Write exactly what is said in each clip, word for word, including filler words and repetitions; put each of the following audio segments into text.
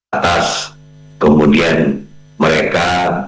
atas, kemudian mereka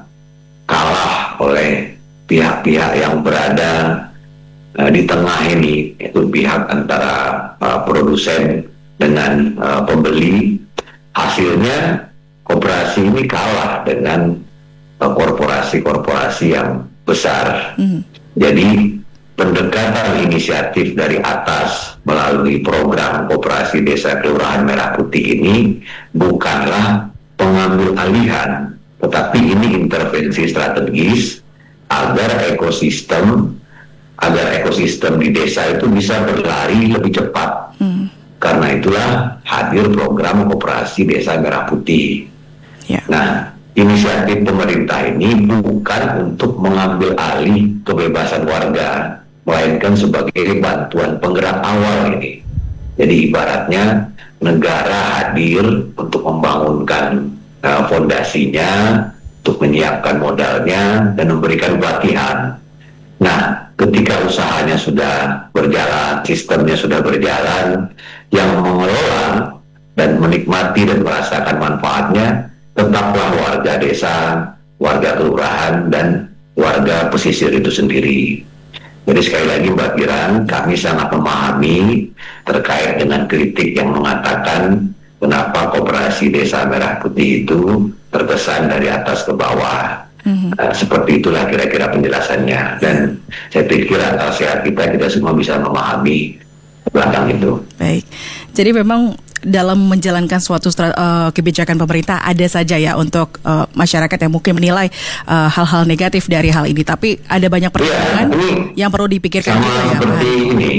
kalah oleh pihak-pihak yang berada uh, di tengah ini, yaitu pihak antara uh, produsen dengan uh, pembeli. Hasilnya koperasi ini kalah dengan uh, korporasi-korporasi yang besar. Mm. Jadi pendekatan inisiatif dari atas melalui program Koperasi Desa Kelurahan Merah Putih ini bukanlah pengambil alihan, tetapi ini intervensi strategis agar ekosistem agar ekosistem di desa itu bisa berlari lebih cepat. Hmm. Karena itulah hadir program Koperasi Desa Merah Putih. Yeah. Nah, inisiatif pemerintah ini bukan untuk mengambil alih kebebasan warga, melainkan sebagai bantuan penggerak awal ini. Jadi ibaratnya negara hadir untuk membangunkan uh, fondasinya, untuk menyiapkan modalnya, dan memberikan pelatihan. Nah, ketika usahanya sudah berjalan, sistemnya sudah berjalan, yang mengelola dan menikmati dan merasakan manfaatnya tetaplah warga desa, warga kelurahan, dan warga pesisir itu sendiri. Jadi sekali lagi Mbak Kiran, kami sangat memahami terkait dengan kritik yang mengatakan kenapa Koperasi Desa Merah Putih itu terkesan dari atas ke bawah. Mm-hmm. Uh, seperti itulah kira-kira penjelasannya, dan saya pikir akal sehat kita kita semua bisa memahami belakang itu. Baik, jadi memang dalam menjalankan suatu uh, kebijakan pemerintah ada saja ya untuk uh, masyarakat yang mungkin menilai uh, hal-hal negatif dari hal ini, tapi ada banyak pertimbangan ya, yang perlu dipikirkan sama juga ya. Seperti Pak. Ini,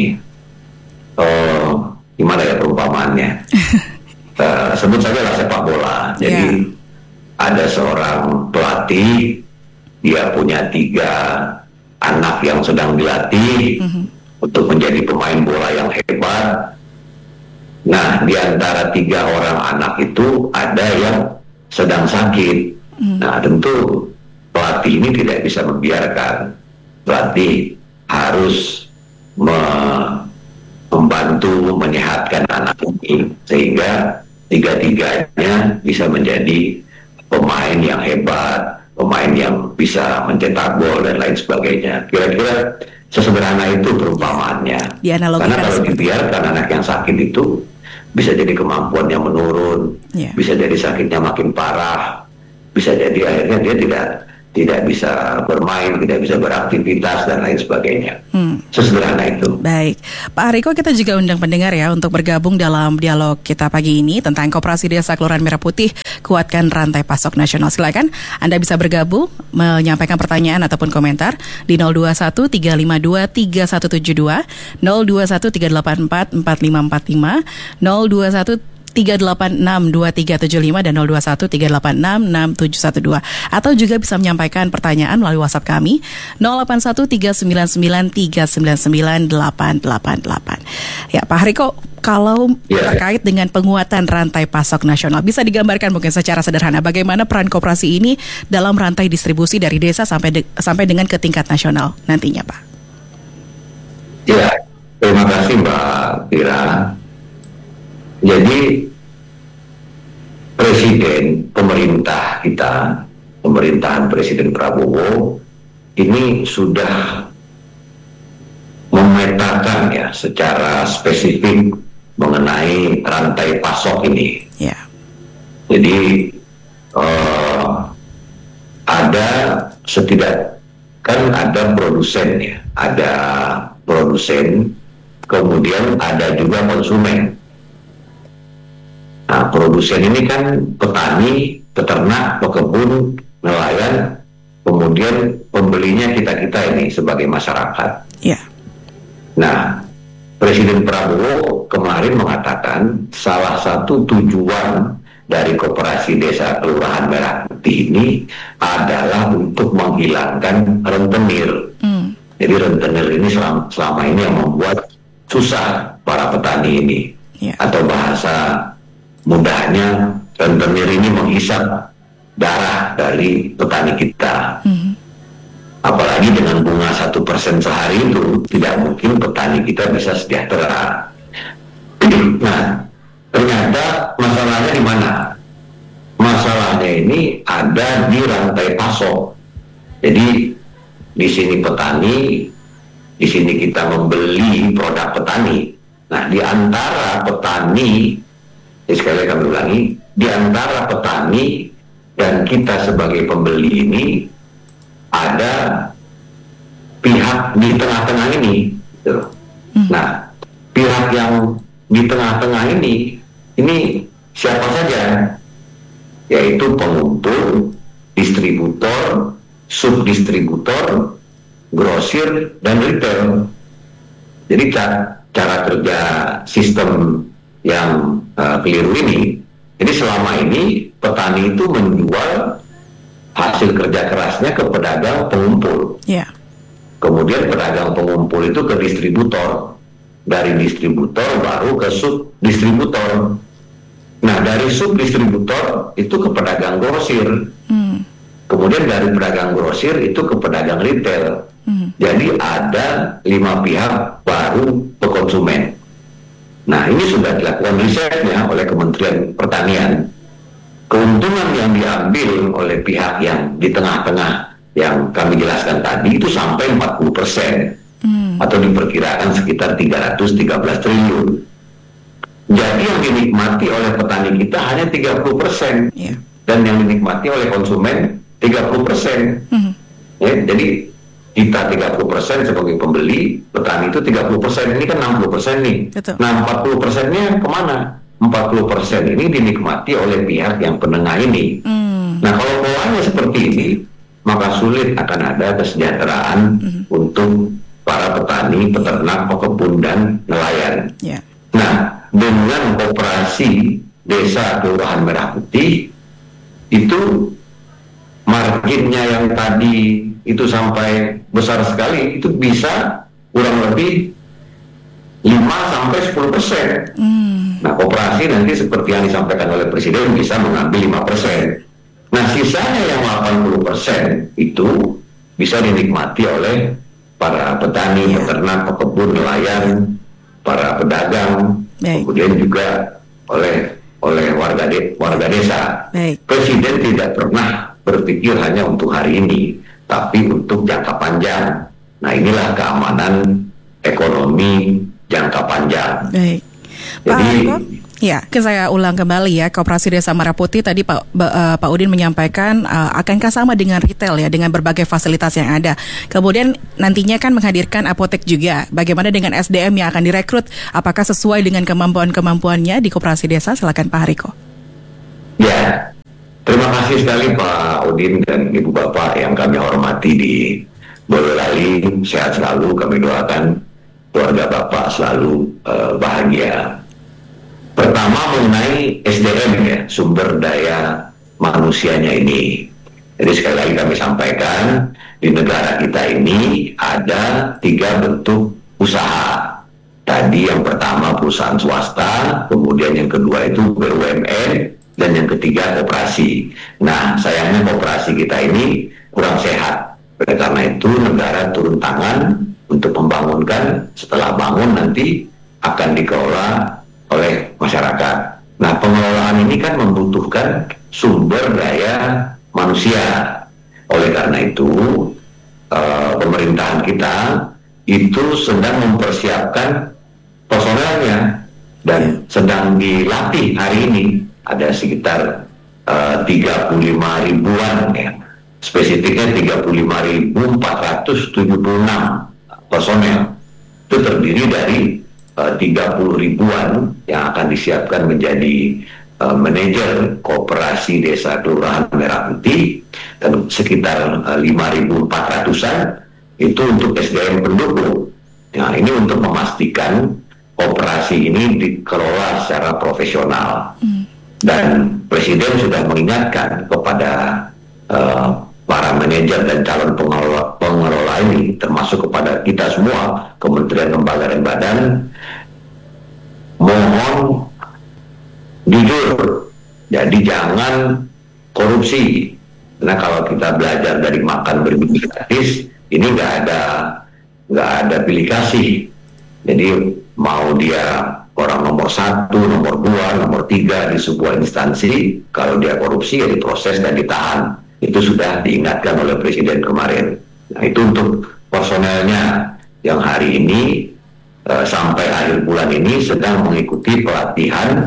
uh, gimana ya perumpamaannya? uh, sebut saja lah sepak bola. Jadi yeah. ada seorang pelatih, dia punya tiga anak yang sedang dilatih mm-hmm. untuk menjadi pemain bola yang hebat. Nah, di antara tiga orang anak itu ada yang sedang sakit. Mm. Nah, tentu pelatih ini tidak bisa membiarkan. Pelatih harus me- membantu menyehatkan anak ini sehingga tiga-tiganya bisa menjadi pemain yang hebat, pemain yang bisa mencetak gol dan lain sebagainya. Kira-kira sesederhana itu perumpamaannya. Karena kalau dibiarkan anak yang sakit itu bisa jadi kemampuannya menurun, yeah. bisa jadi sakitnya makin parah, bisa jadi akhirnya dia tidak tidak bisa bermain, tidak bisa beraktivitas dan lain sebagainya. Hmm. Sesederhana itu. Baik, Pak Hariko, kita juga undang pendengar ya untuk bergabung dalam dialog kita pagi ini tentang Koperasi Desa Kelurahan Merah Putih kuatkan rantai pasok nasional. Silakan Anda bisa bergabung menyampaikan pertanyaan ataupun komentar di nol dua satu tiga lima dua tiga satu tujuh dua, nol dua satu tiga delapan empat empat lima empat lima, nol dua satu tiga delapan enam dua tiga tujuh lima dan nol dua satu tiga delapan enam enam tujuh satu dua, atau juga bisa menyampaikan pertanyaan melalui WhatsApp kami nol delapan satu tiga sembilan sembilan tiga sembilan sembilan delapan delapan delapan. Ya, Pak Hariko, kalau yeah. terkait dengan penguatan rantai pasok nasional, bisa digambarkan mungkin secara sederhana bagaimana peran koperasi ini dalam rantai distribusi dari desa sampai de- sampai dengan ke tingkat nasional nantinya, Pak? Ya, terima kasih Mbak Tira. Jadi Presiden, pemerintah kita, pemerintahan Presiden Prabowo ini sudah memetakan ya secara spesifik mengenai rantai pasok ini. Yeah. Jadi uh, ada setidak kan ada produsen ya, ada produsen, kemudian ada juga konsumen. Nah, produsen ini kan petani, peternak, pekebun, nelayan, kemudian pembelinya kita-kita ini sebagai masyarakat. Yeah. Nah, Presiden Prabowo kemarin mengatakan salah satu tujuan dari Koperasi Desa Kelurahan Merah Putih ini adalah untuk menghilangkan rentenir. Mm. Jadi rentenir ini selama, selama ini yang membuat susah para petani ini. Yeah. Atau bahasa mudahnya, rentenir ini menghisap darah dari petani kita. Mm-hmm. Apalagi dengan bunga satu persen sehari itu, tidak mungkin petani kita bisa sejahtera. Nah, ternyata masalahnya di mana? masalahnya ini ada di rantai pasok. Jadi di sini petani, di sini kita membeli produk petani. Nah, di antara petani, ya sekali lagi kami ulangi, di antara petani dan kita sebagai pembeli ini ada pihak di tengah-tengah ini. Gitu. Hmm. Nah, pihak yang di tengah-tengah ini, ini siapa saja? Yaitu pengumpul, distributor, subdistributor, grosir, dan retail. Jadi cara, cara kerja sistem yang uh, keliru ini, jadi selama ini petani itu menjual hasil kerja kerasnya ke pedagang pengumpul. Yeah. Kemudian pedagang pengumpul itu ke distributor. Dari distributor baru ke subdistributor. Nah, dari subdistributor itu ke pedagang grosir. Mm. Kemudian dari pedagang grosir itu ke pedagang retail. Hmm. Jadi ada lima pihak baru ke konsumen. Nah, ini sudah dilakukan risetnya oleh Kementerian Pertanian. Keuntungan yang diambil oleh pihak yang di tengah-tengah yang kami jelaskan tadi itu sampai empat puluh persen. Hmm. Atau diperkirakan sekitar tiga ratus tiga belas triliun. Jadi yang dinikmati oleh petani kita hanya tiga puluh persen. Yeah. Dan yang dinikmati oleh konsumen tiga puluh persen. Hmm. Ya, jadi kita tiga puluh persen sebagai pembeli, petani itu tiga puluh persen, ini kan enam puluh persen nih. Betul. Nah, empat puluh persennya kemana? empat puluh persen ini dinikmati oleh pihak yang penengah ini. Hmm. Nah, kalau polanya seperti ini, maka sulit akan ada kesejahteraan hmm. untuk para petani, peternak, pekebun, dan nelayan. Yeah. Nah, dengan koperasi desa Kelurahan Merah Putih, itu marginnya yang tadi itu sampai besar sekali, itu bisa kurang lebih lima sampai sepuluh persen. Hmm. Nah, koperasi nanti seperti yang disampaikan oleh Presiden bisa mengambil lima persen. Nah, sisanya yang delapan puluh persen itu bisa dinikmati oleh para petani, yeah. peternak, pekebun, nelayan, para pedagang, Baik. kemudian juga oleh oleh warga de, warga desa. Baik. Presiden tidak pernah berpikir hanya untuk hari ini, tapi untuk jangka panjang. Nah, inilah keamanan ekonomi jangka panjang. Baik. Pak Jadi, Hariko, ya, saya ulang kembali ya, Koperasi Desa Merah Putih tadi Pak uh, Pak Udin menyampaikan uh, akankah sama dengan retail ya, dengan berbagai fasilitas yang ada. Kemudian nantinya kan menghadirkan apotek juga. Bagaimana dengan S D M yang akan direkrut? Apakah sesuai dengan kemampuan-kemampuannya di Koperasi Desa? Silakan Pak Hariko. Ya. Terima kasih sekali Pak Udin dan Ibu Bapak yang kami hormati di Boyolali. Sehat selalu, kami doakan keluarga Bapak selalu uh, bahagia. Pertama mengenai S D M ya, sumber daya manusianya ini. Jadi sekali lagi kami sampaikan, di negara kita ini ada tiga bentuk usaha. Tadi yang pertama perusahaan swasta, kemudian yang kedua itu B U M N, dan yang ketiga koperasi. Nah, sayangnya koperasi kita ini kurang sehat. Oleh karena itu negara turun tangan untuk membangunkan, setelah bangun nanti akan dikelola oleh masyarakat. Nah, pengelolaan ini kan membutuhkan sumber daya manusia. Oleh karena itu uh, pemerintahan kita itu sedang mempersiapkan personelnya dan sedang dilatih hari ini. Ada sekitar uh, tiga puluh lima ribuan ya. Spesifiknya tiga puluh lima ribu empat ratus tujuh puluh enam personel. Itu terdiri dari uh, tiga puluh ribuan yang akan disiapkan menjadi uh, manajer Koperasi Desa Kelurahan Merah Putih, dan sekitar uh, lima ribu empat ratusan itu untuk S D M pendukung. Nah, ini untuk memastikan koperasi ini dikelola secara profesional. Hmm. Dan Presiden sudah mengingatkan kepada uh, para manajer dan calon pengelola, pengelola ini, termasuk kepada kita semua, kementerian, lembaga, dan badan, mohon jujur. Jadi jangan korupsi. Karena kalau kita belajar dari makan berbiji gratis, ini nggak ada nggak ada pilih kasih. Jadi mau dia orang nomor satu, nomor dua, nomor tiga di sebuah instansi, kalau dia korupsi ya diproses dan ditahan. Itu sudah diingatkan oleh Presiden kemarin. Nah, itu untuk personelnya yang hari ini uh, sampai akhir bulan ini sedang mengikuti pelatihan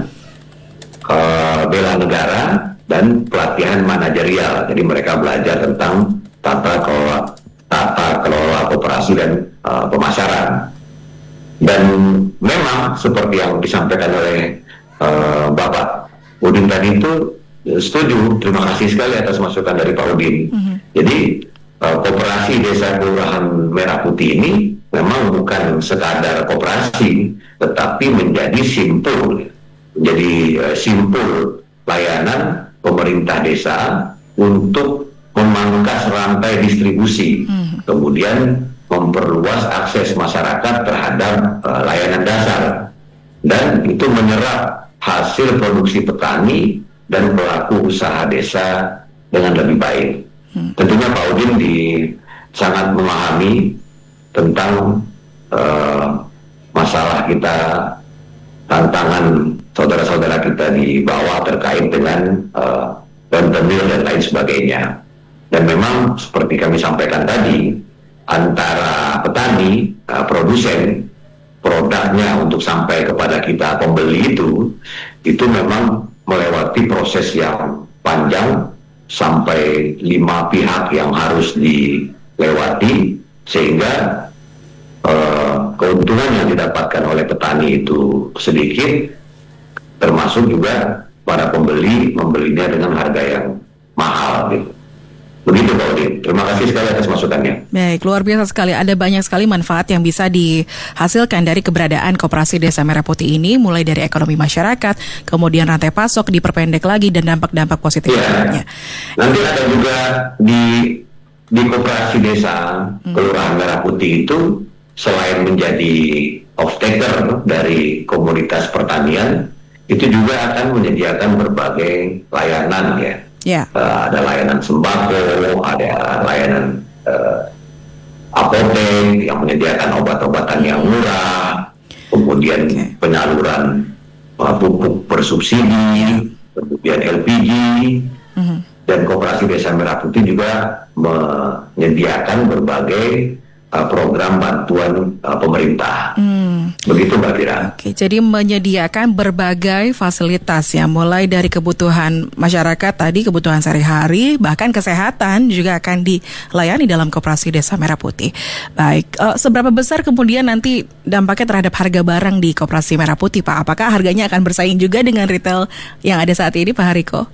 uh, bela negara dan pelatihan manajerial. Jadi mereka belajar tentang tata kelola, tata kelola koperasi dan uh, pemasaran. Dan memang seperti yang disampaikan oleh uh, Bapak Udin tadi itu, setuju, terima kasih sekali atas masukan dari Pak Udin. Mm-hmm. Jadi uh, koperasi Desa Kelurahan Merah Putih ini memang bukan sekadar koperasi, tetapi menjadi simpul, menjadi uh, simpul layanan pemerintah desa untuk memangkas rantai distribusi, mm-hmm. kemudian memperluas akses masyarakat terhadap uh, layanan dasar, dan itu menyerap hasil produksi petani dan pelaku usaha desa dengan lebih baik. Hmm. Tentunya Pak Udin di, sangat memahami tentang uh, masalah kita, tantangan saudara-saudara kita di bawah terkait dengan uh, rentenir dan lain sebagainya. Dan memang seperti kami sampaikan tadi, antara petani, uh, produsen, produknya untuk sampai kepada kita pembeli itu, itu memang melewati proses yang panjang, sampai lima pihak yang harus dilewati, sehingga uh, keuntungan yang didapatkan oleh petani itu sedikit, termasuk juga para pembeli membelinya dengan harga yang mahal gitu. Begitu Pak Udin, terima kasih sekali atas masukannya. Baik, luar biasa sekali. Ada banyak sekali manfaat yang bisa dihasilkan dari keberadaan Koperasi Desa Merah Putih ini, mulai dari ekonomi masyarakat, kemudian rantai pasok diperpendek lagi, dan dampak-dampak positif lainnya. Ya, nanti ada juga di di Koperasi Desa hmm. Kelurahan Merah Putih itu, selain menjadi off-taker dari komoditas pertanian, itu juga akan menyediakan berbagai layanan ya. Yeah. Uh, ada layanan sembako, ada layanan uh, apotek yang menyediakan obat-obatan yang murah, kemudian okay. penyaluran uh, pupuk bersubsidi, kemudian L P G, mm-hmm. dan Koperasi Desa Merah Putih juga menyediakan berbagai uh, program bantuan uh, pemerintah. Mm. Begitu Mbak Fira. Oke, jadi menyediakan berbagai fasilitas ya, mulai dari kebutuhan masyarakat tadi, kebutuhan sehari-hari, bahkan kesehatan juga akan dilayani dalam Koperasi Desa Merah Putih. Baik, uh, seberapa besar kemudian nanti dampaknya terhadap harga barang di Koperasi Merah Putih, Pak? Apakah harganya akan bersaing juga dengan retail yang ada saat ini, Pak Hariko?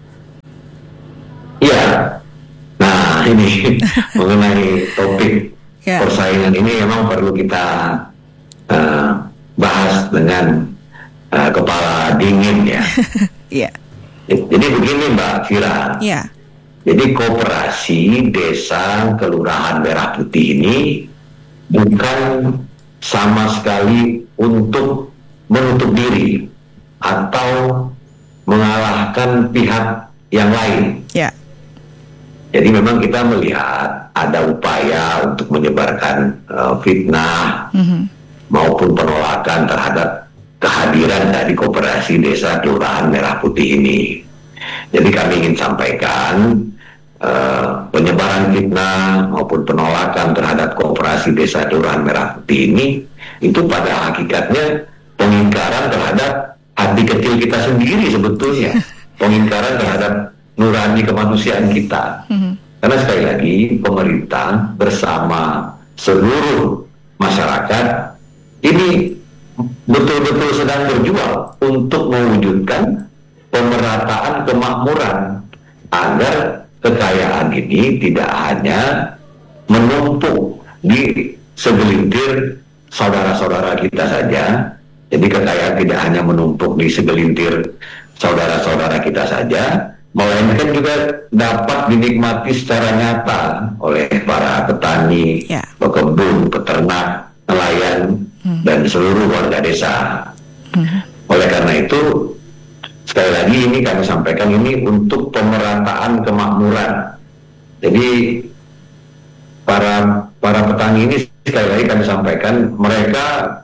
Iya, nah ini mengenai topik yeah. persaingan ini memang perlu kita Uh, bahas dengan uh, kepala dingin ya. yeah. Jadi begini Mbak Fira. Yeah. Jadi Koperasi Desa Kelurahan Merah Putih ini bukan sama sekali untuk menutup diri atau mengalahkan pihak yang lain. Yeah. Jadi memang kita melihat ada upaya untuk menyebarkan uh, fitnah. Mm-hmm. maupun penolakan terhadap kehadiran dari Koperasi Desa Kelurahan Merah Putih ini. Jadi kami ingin sampaikan uh, penyebaran fitnah maupun penolakan terhadap Koperasi Desa Kelurahan Merah Putih ini itu pada hakikatnya pengingkaran terhadap hati kecil kita sendiri sebetulnya, pengingkaran terhadap nurani kemanusiaan kita. Karena sekali lagi pemerintah bersama seluruh masyarakat ini betul-betul sedang berjuang untuk mewujudkan pemerataan kemakmuran agar kekayaan ini tidak hanya menumpuk di segelintir saudara-saudara kita saja. Jadi kekayaan tidak hanya menumpuk di segelintir saudara-saudara kita saja, melainkan juga dapat dinikmati secara nyata oleh para petani, yeah. pekebun, peternak, nelayan, hmm. dan seluruh warga desa. Hmm. Oleh karena itu, sekali lagi ini kami sampaikan ini untuk pemerataan kemakmuran. Jadi para para petani ini sekali lagi kami sampaikan mereka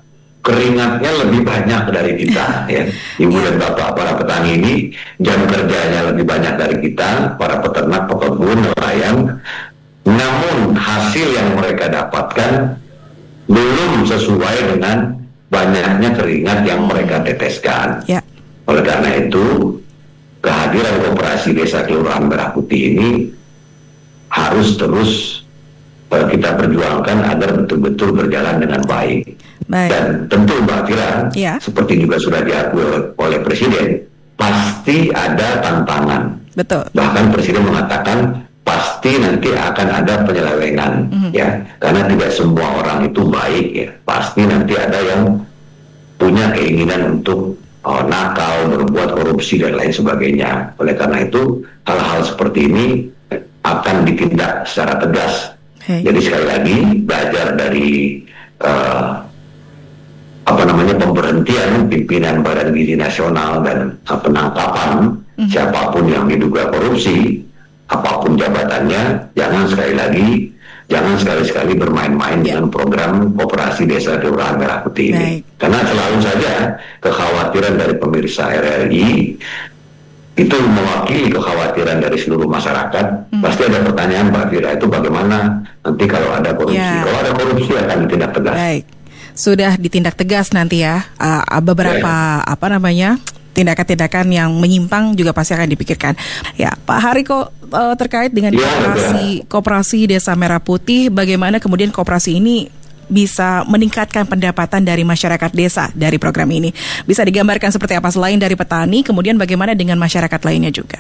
keringatnya lebih banyak dari kita, ya. Ibu dan bapak para petani ini jam kerjanya lebih banyak dari kita, para peternak, pekebun, nelayan. Namun hasil yang mereka dapatkan belum sesuai dengan banyaknya keringat yang mereka teteskan. Ya. Oleh karena itu, kehadiran Koperasi Desa Kelurahan Merah Putih ini harus terus eh, kita perjuangkan agar betul-betul berjalan dengan baik. Baik. Dan tentu Mbak Fira, Ya. seperti juga sudah diakui oleh, oleh Presiden, pasti ada tantangan. Betul. Bahkan Presiden mengatakan pasti nanti akan ada penyelewengan, Mhm. ya, karena tidak semua orang itu baik, ya. Pasti nanti ada yang punya keinginan untuk oh, nakal, berbuat korupsi dan lain sebagainya. Oleh karena itu hal-hal seperti ini akan ditindak secara tegas. Hey. Jadi sekali lagi belajar dari uh, apa namanya pemberhentian pimpinan Badan Gizi Nasional dan uh, penangkapan mm-hmm. siapapun yang diduga korupsi, apapun jabatannya, jangan sekali lagi, jangan sekali-sekali bermain-main yeah. dengan program Koperasi Desa Kelurahan Merah Putih ini. Baik. Karena selalu saja kekhawatiran dari pemirsa R R I itu mewakili kekhawatiran dari seluruh masyarakat. Hmm. Pasti ada pertanyaan Mbak Fira, itu bagaimana nanti kalau ada korupsi? Ya. Kalau ada korupsi akan ditindak tegas. Baik, sudah ditindak tegas nanti ya. Uh, beberapa ya. apa namanya tindakan-tindakan yang menyimpang juga pasti akan dipikirkan. Ya, Pak Hariko, uh, terkait dengan ya, koperasi ya. Koperasi Desa Merah Putih, bagaimana kemudian koperasi ini bisa meningkatkan pendapatan dari masyarakat desa dari program ini? Bisa digambarkan seperti apa selain dari petani, kemudian bagaimana dengan masyarakat lainnya juga?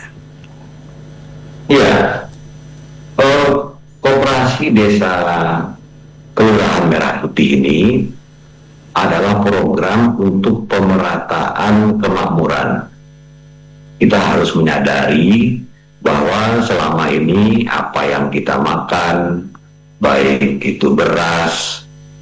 Iya, uh, Koperasi Desa Kelurahan Merah Putih ini adalah program untuk pemerataan kemakmuran. Kita harus menyadari bahwa selama ini apa yang kita makan, baik itu beras,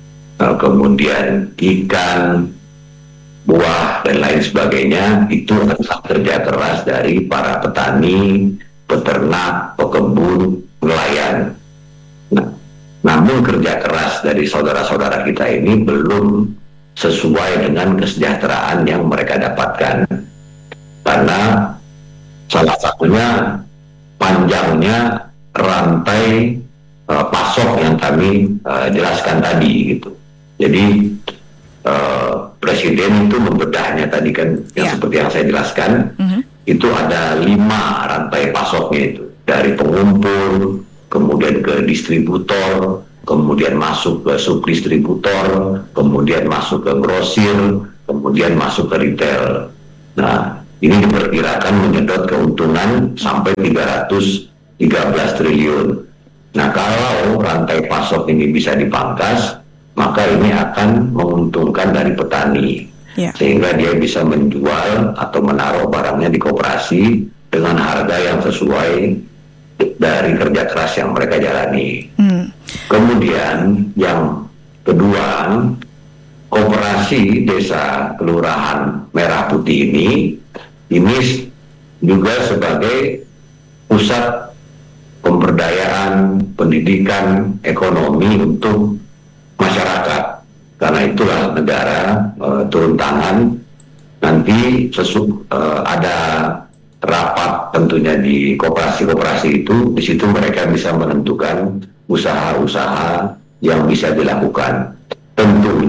kemudian ikan, buah, dan lain sebagainya, itu adalah kerja keras dari para petani, peternak, pekebun, nelayan. Nah, namun kerja keras dari saudara-saudara kita ini belum sesuai dengan kesejahteraan yang mereka dapatkan. Karena salah satunya panjangnya rantai uh, pasok yang kami uh, jelaskan tadi gitu. Jadi uh, Presiden itu membedahnya tadi kan yang yeah. seperti yang saya jelaskan, mm-hmm. itu ada lima rantai pasoknya itu, dari pengumpul, kemudian ke distributor, kemudian masuk ke subdistributor, kemudian masuk ke grosir, kemudian masuk ke retail. Nah, ini diperkirakan menyedot keuntungan sampai tiga ratus tiga belas triliun. Nah, kalau rantai pasok ini bisa dipangkas, maka ini akan menguntungkan dari petani, ya. Sehingga dia bisa menjual atau menaruh barangnya di koperasi dengan harga yang sesuai dari kerja keras yang mereka jalani. Hmm. Kemudian yang kedua, Koperasi Desa Kelurahan Merah Putih ini ini juga sebagai pusat pemberdayaan, pendidikan, ekonomi untuk masyarakat. Karena itulah negara e, turun tangan, nanti sesu, e, ada rapat tentunya di koperasi-koperasi itu, di situ mereka bisa menentukan usaha-usaha yang bisa dilakukan. Tentu.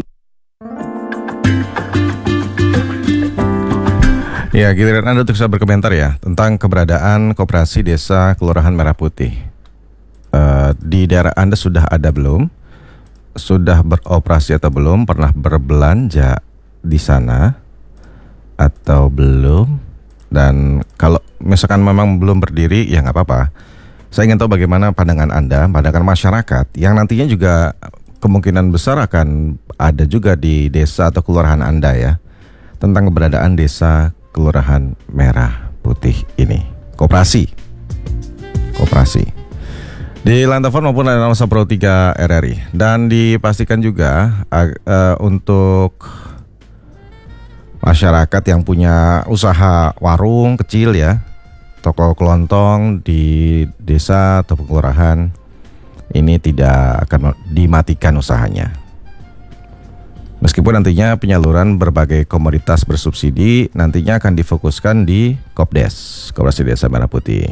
Ya, giliran Anda untuk bisa berkomentar ya tentang keberadaan Koperasi Desa Kelurahan Merah Putih. Uh, di daerah Anda sudah ada belum? Sudah beroperasi atau belum? Pernah berbelanja di sana atau belum? Dan kalau misalkan memang belum berdiri, ya nggak apa-apa. Saya ingin tahu bagaimana pandangan Anda, pandangan masyarakat yang nantinya juga kemungkinan besar akan ada juga di desa atau kelurahan Anda ya, tentang keberadaan Desa Kelurahan Merah Putih ini. Koperasi Koperasi di Lantafon maupun di nol satu tiga R R I. Dan dipastikan juga uh, untuk masyarakat yang punya usaha warung kecil ya, toko kelontong di desa atau kelurahan, ini tidak akan dimatikan usahanya. Meskipun nantinya penyaluran berbagai komoditas bersubsidi nantinya akan difokuskan di Kopdes, Koperasi Desa Merah Putih.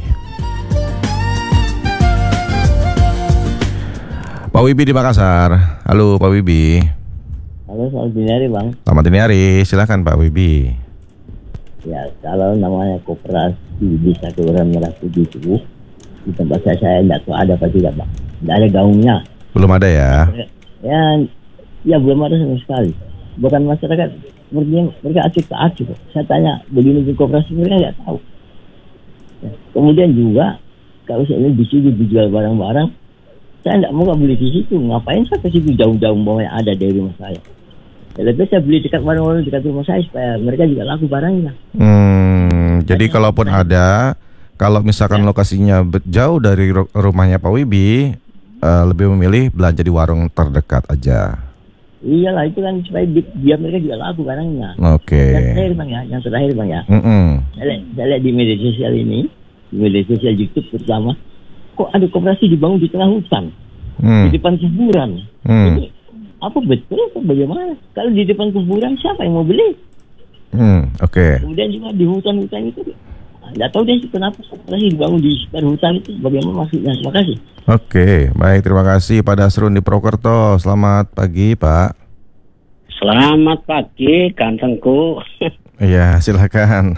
Pak Wibi di Makassar. Halo Pak Wibi. Halo, selamat dini hari Bang. Selamat dini hari, silakan Pak Wibi. Ya, kalau namanya koperasi Desa Kelurahan Merah Putih itu di tempat saya, saya tidak tahu ada apa tidak Bang. Tidak ada gaungnya. Belum ada ya? Ya, ya belum ada sama sekali. Bukan masyarakat, sepertinya mereka acuk tak acuk. Saya tanya, begini di koperasi mereka nggak tahu. Ya, kemudian juga, kalau saya ini di situ dijual barang-barang, saya tidak mau beli di situ. Ngapain saya ke situ jauh-jauh bahwa yang ada dari rumah saya. Ya, lebih saya beli dekat warung-warung dekat rumah saya supaya mereka juga laku barangnya. Hmm, jadi kalaupun ada, kalau misalkan lokasinya be- jauh dari ru- rumahnya Pak Wibi, uh, lebih memilih belanja di warung terdekat aja. Iyalah, itu kan supaya bi- biar mereka juga laku barangnya. Oke. Yang terakhir Bang ya, yang terakhir Bang ya. Mm-mm. Saya lihat, saya lihat di media sosial ini, di media sosial YouTube terutama, kok ada koperasi dibangun di tengah hutan, Hmm. di depan kuburan. Hmm. Ini apa betul atau bagaimana? Kalau di depan kuburan siapa yang mau beli? Hmm. Oke. Kemudian juga di hutan-hutan itu, nggak tahu deh kenapa koperasi dibangun di sekitar hutan itu, bagaimana maksudnya? Terima kasih. Oke, baik, terima kasih Pak Dasrun di Prokerto. Selamat pagi Pak. Selamat pagi, gantengku. Iya, silakan.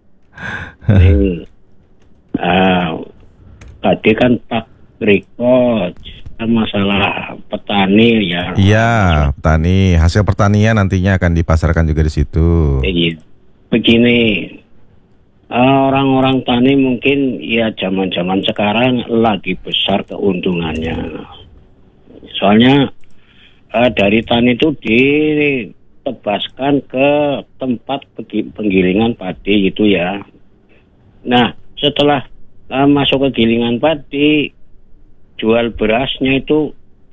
Nih, uh, tadi kan Pak Riko masalah petani ya. Iya, petani, hasil pertanian nantinya akan dipasarkan juga di situ. Iya. Begini, uh, orang-orang tani mungkin ya zaman-zaman sekarang lagi besar keuntungannya. Soalnya uh, dari tani itu ditebaskan ke tempat penggilingan padi gitu ya. Nah, setelah uh, masuk ke gilingan padi, jual berasnya itu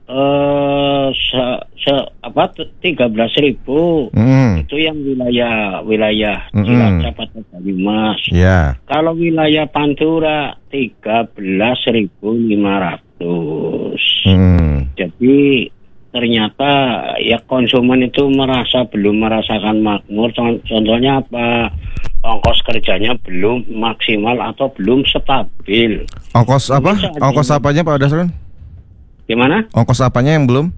eh se, se apa tiga belas ribu. Mm. Itu yang wilayah wilayah Mm-mm. Cilacap atau Banyumas. Ya. Kalau wilayah Pantura tiga belas ribu lima ratus. Mm. Jadi ternyata ya konsumen itu merasa belum merasakan makmur. Contohnya apa? Ongkos kerjanya belum maksimal atau belum stabil. Ongkos apa? Ongkos apanya Pak Dasrun? Gimana? Ongkos apanya yang belum?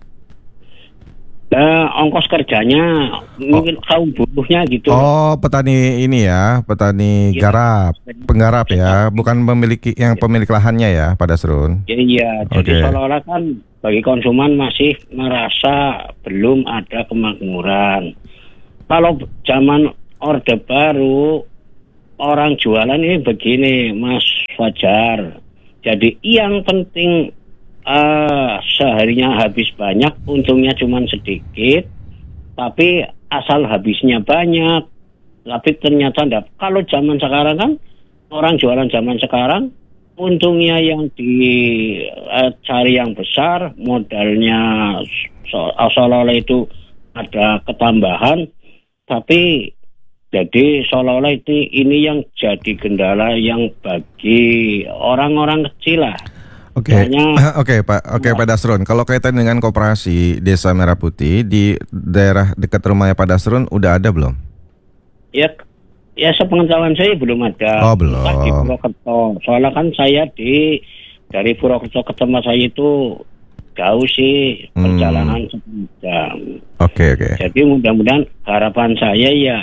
Uh, ongkos kerjanya mungkin kaum buruhnya gitu. Oh, petani ini ya, petani Ya, garap, penggarap ya, bukan memiliki yang pemilik lahannya ya, Pak Dasrun. Ya, iya, jadi Oke. seolah-olah kan bagi konsumen masih merasa belum ada kemakmuran. Kalau zaman Orde Baru, orang jualan ini begini, Mas Fajar. Jadi yang penting Uh, seharinya habis banyak, untungnya cuma sedikit, tapi asal habisnya banyak, tapi ternyata enggak. Kalau zaman sekarang kan, orang jualan zaman sekarang, untungnya yang dicari uh, yang besar, modalnya so, seolah-olah itu ada ketambahan, tapi jadi seolah-olah itu ini yang jadi kendala yang bagi orang-orang kecil lah. Oke, Hanya- oke Pak, oke Pak Dasrun. Kalau kaitan dengan koperasi Desa Merah Putih di daerah dekat rumahnya Pak Dasrun udah ada belum? Ya, ya sepengetahuan saya belum ada. Oh, belum. Entah di Purwokerto. Soalnya kan saya di dari Purwokerto ke tempat saya itu jauh sih, Hmm. perjalanan sepuluh jam. Oke, oke. Jadi mudah-mudahan harapan saya ya,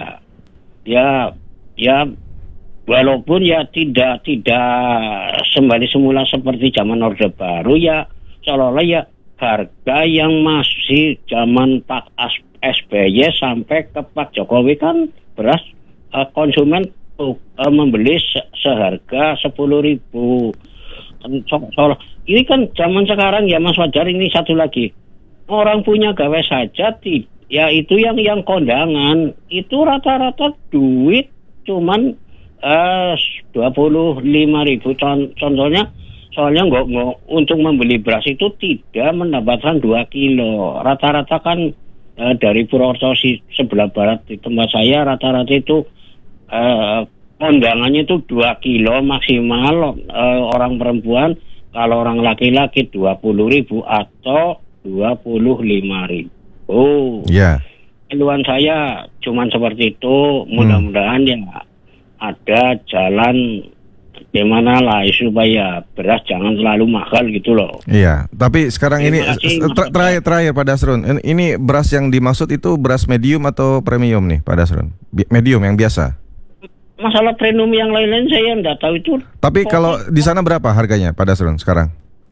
ya, ya, walaupun ya tidak tidak kembali semula seperti zaman Orde Baru ya, seolah-olah ya harga yang masih zaman Pak S B Y sampai ke Pak Jokowi kan beras uh, konsumen uh, membeli se- seharga sepuluh ribu. So- so- ini kan zaman sekarang ya Mas Fajar, ini satu lagi. Orang punya gawe saja, ti- ya itu yang yang kondangan, itu rata-rata duit cuman uh, dua puluh lima ribu. Con- contohnya, soalnya nggak nggak untuk membeli beras itu tidak mendapatkan dua kilo. Rata-rata kan uh, dari Purwokerto si- sebelah barat di tempat saya, rata-rata itu uh, kondangannya itu dua kilo maksimal, uh, orang perempuan. Kalau orang laki-laki dua puluh ribu atau dua puluh lima ribu. itu. Ya. Keluhan saya cuman seperti itu. Mudah-mudahan ya ada jalan gimana lah supaya beras jangan terlalu mahal gitu loh. Iya, tapi sekarang ini Terima kasih, ter- terakhir terakhir Pak Dasrun, ini- ini beras yang dimaksud itu beras medium atau premium nih Pak Dasrun? Bi- Medium yang biasa. Masalah premium yang lain-lain saya enggak tahu itu. Tapi kalau di sana berapa harganya Pak Dasrun sekarang?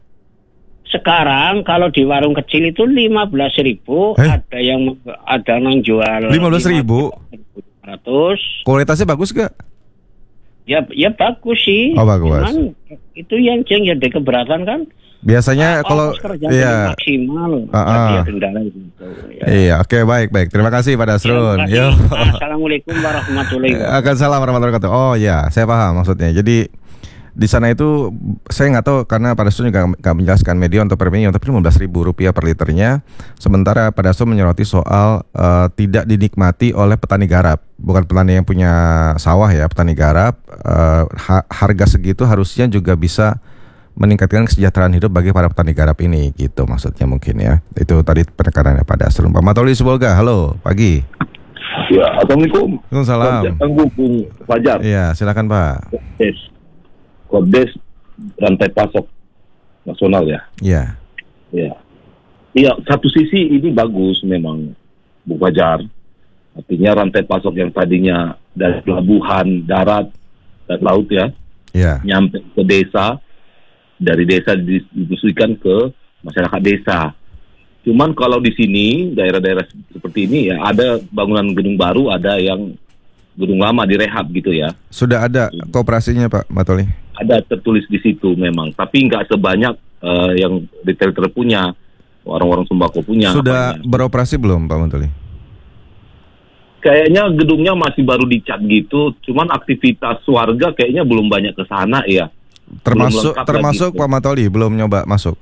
Sekarang kalau di warung kecil itu lima belas ribu, Eh? ada yang ada yang jual lima belas ribu? ratus. Kualitasnya bagus gak? Ya ya bagus sih. Oh, bagus. Cuman itu yang yang jadi keberatan kan. Biasanya Ah, kalau ongkos kerja iya maksimal. Ah, ah. Tadi ya kendala gitu. Ya. iya oke baik baik terima kasih Pak Dasrun. Terima Yo. kasih. Assalamualaikum warahmatullahi wabarakatuh. Akan salam warahmatullahi wabarakatuh. Oh ya, saya paham maksudnya. Jadi di sana itu saya nggak tahu karena Pak Dasrun juga nggak menjelaskan medium atau premium, tapi lima belas ribu rupiah per liternya. Sementara Pak Dasrun menyoroti soal eh, tidak dinikmati oleh petani garap, bukan petani yang punya sawah ya, petani garap. Eh, ha- harga segitu harusnya juga bisa meningkatkan kesejahteraan hidup bagi para petani garap ini, gitu maksudnya mungkin ya. Itu tadi penekanannya Pak Dasrun. Pak Matoli Sibolga, halo, pagi. Ya, assalamualaikum. Waalaikumsalam. Tangguh Bung Fajar. Iya, silakan Pak. Yes. Kodes rantai pasok nasional ya. Iya. Ya. Iya, satu sisi ini bagus memang Bung Fajar. Artinya rantai pasok yang tadinya dari pelabuhan, darat, dan laut ya, Iya. nyampe ke desa, dari desa didistribusikan ke masyarakat desa. Cuman kalau di sini daerah-daerah seperti ini ya ada bangunan gedung baru, ada yang gedung lama direhab gitu ya. Sudah ada kooperasinya Pak Matoli? Ada tertulis di situ memang, tapi nggak sebanyak uh, yang retailer punya, warung-warung sembako punya. Sudah apanya. beroperasi belum Pak Matoli? Kayaknya gedungnya masih baru dicat gitu, cuman aktivitas warga kayaknya belum banyak ke sana ya. Termasuk lengkap termasuk lagi. Pak Matoli belum nyoba masuk.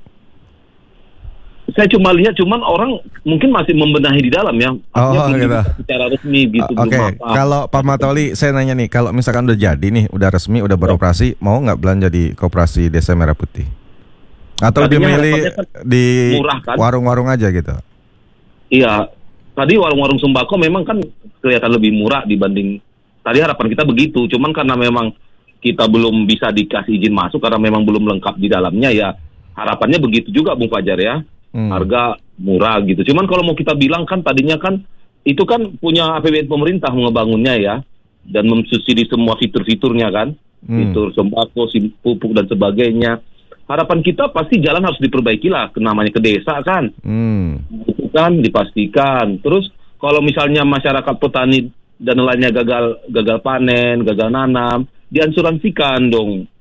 Saya cuma lihat, cuman orang mungkin masih membenahi di dalam ya. Artinya Oh, belum gitu. dibuka secara resmi gitu. O- Oke, belum apa. kalau Pak Matoli saya nanya nih, kalau misalkan udah jadi nih, udah resmi, udah beroperasi, mau nggak belanja di Koperasi Desa Merah Putih? Atau Tadinya dimilih harapannya kan di murah, kan? warung-warung aja gitu? Iya, tadi warung-warung sembako memang kan kelihatan lebih murah dibanding, tadi harapan kita begitu, cuman karena memang kita belum bisa dikasih izin masuk karena memang belum lengkap di dalamnya ya, harapannya begitu juga Bung Fajar ya, Hmm. harga murah gitu. Cuman kalau mau kita bilang kan tadinya kan itu kan punya A P B N pemerintah ngebangunnya ya, dan mensubsidi semua fitur-fiturnya kan, Hmm. fitur sembako, sim- pupuk dan sebagainya. Harapan kita pasti jalan harus diperbaiki lah, namanya ke desa kan. Hmm. Itu kan dipastikan. Terus kalau misalnya masyarakat petani dan nelayannya gagal gagal panen, gagal nanam, diansuransikan dong